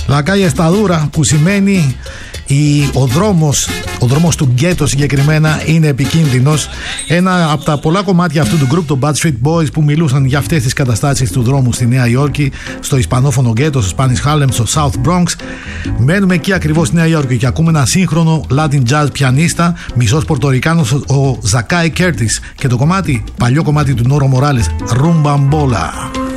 La calle está dura, που σημαίνει ο δρόμος του γκέτο συγκεκριμένα είναι επικίνδυνος. Ένα από τα πολλά κομμάτια αυτού του group, το Bad Street Boys, που μιλούσαν για αυτές τις καταστάσεις του δρόμου στη Νέα Υόρκη, στο ισπανόφωνο γκέτο, στο Spanish Harlem, στο South Bronx. Μένουμε εκεί ακριβώς στη Νέα Υόρκη και ακούμε ένα σύγχρονο Latin jazz πιανίστα, μισός Πορτορικάνος, ο Zakai Curtis, και το κομμάτι, παλιό κομμάτι του Νόρο Μοράλες, Rumbambola.